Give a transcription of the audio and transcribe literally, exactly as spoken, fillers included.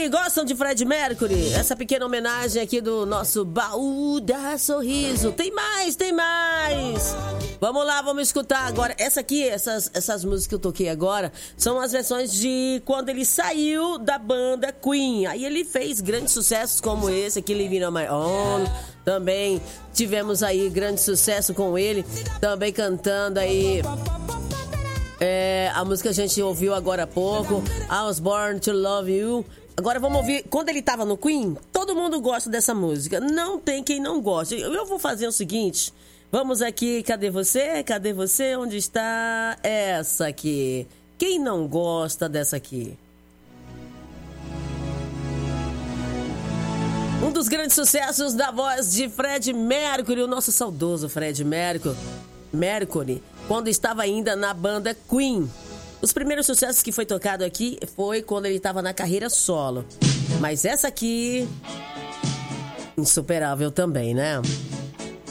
aí, gostam de Fred Mercury? Essa pequena homenagem aqui do nosso Baú da Sorriso. Tem mais, tem mais. Vamos lá, vamos escutar agora. Essa aqui, essas, essas músicas que eu toquei agora, são as versões de quando ele saiu da banda Queen. Aí ele fez grandes sucessos como esse aqui, Living on My Own. Também tivemos aí grande sucesso com ele, também cantando aí é, a música que a gente ouviu agora há pouco, I Was Born to Love You. Agora vamos ouvir, quando ele tava no Queen, todo mundo gosta dessa música, não tem quem não goste. Eu vou fazer o seguinte, vamos aqui, cadê você? Cadê você? Onde está essa aqui? Quem não gosta dessa aqui? Um dos grandes sucessos da voz de Fred Mercury, o nosso saudoso Fred Mercury, Mercury, quando estava ainda na banda Queen. Os primeiros sucessos que foi tocado aqui foi quando ele estava na carreira solo. Mas essa aqui, insuperável também, né?